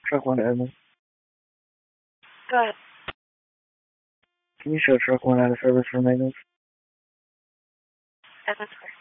Truck 1 to Edmond. Go ahead. Can you show Truck 1 out of service for maintenance? Edmond Square.